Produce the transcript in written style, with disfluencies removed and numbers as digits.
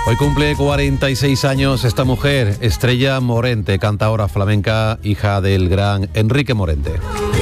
Hoy cumple 46 años esta mujer, Estrella Morente, cantadora flamenca, hija del gran Enrique Morente.